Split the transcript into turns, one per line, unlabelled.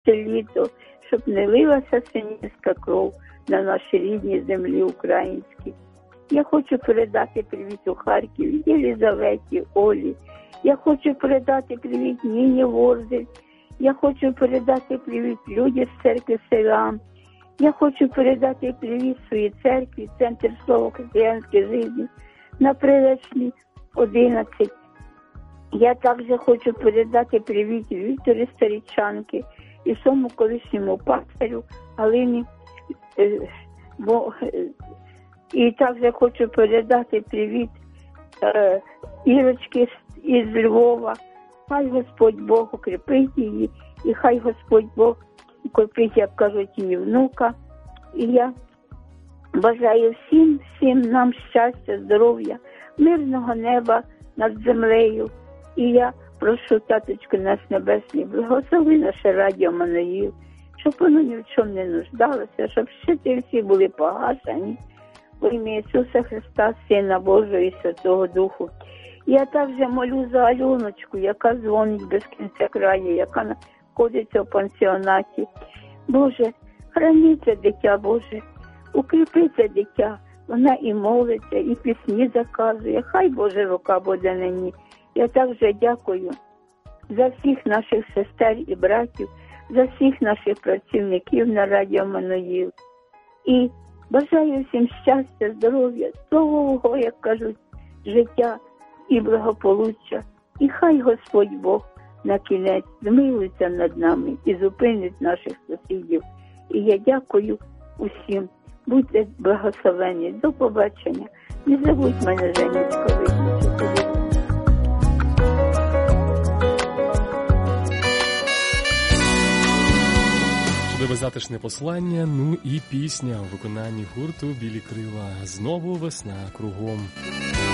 це літо, щоб не лилася синівська кров на нашій рідній землі українській. Я хочу передати привіт у Харків Єлізаветі, Олі. Я хочу передати привіт Ніні Ворзель. Я хочу передати привіт людям з церкви Селам. Я хочу передати привіт своїй церкві, Центр Слова християнської житті, на Приречній 11. Я також хочу передати привіт Вікторі Старічанки і своєму колишньому пастирю Галині. І також хочу передати привіт Ірочки із Львова. Хай Господь Бог укріпить її, і хай Господь Бог укріпить, як кажуть, її внука. І я бажаю всім нам щастя, здоров'я, мирного неба над землею. І я прошу, Таточку наш Небесний, благослови наше радіо Еммануїл, щоб воно ні в чому не нуждалося, щоб щити всі були погашені. Во ім'я Ісуса Христа, Сина Божого і Святого Духу. Я також молю за Альоночку, яка дзвонить без кінця краю, яка знаходиться в пансіонаті. Боже, храни це дитя, Боже, укріпи це дитя. Вона і молиться, і пісні заказує. Хай Боже рука буде на ній. Я також дякую за всіх наших сестер і братів, за всіх наших працівників на радіо Еммануїл. І бажаю всім щастя, здоров'я, довгого, як кажуть, життя і благополуччя. І хай Господь Бог на кінець змилується над нами і зупинить наших сусідів. І я дякую усім. Будьте благословені. До побачення. Не забудь мене, Женечко, виключити.
Чудове затишне послання, ну і пісня у виконанні гурту «Білі крила». Знову весна кругом.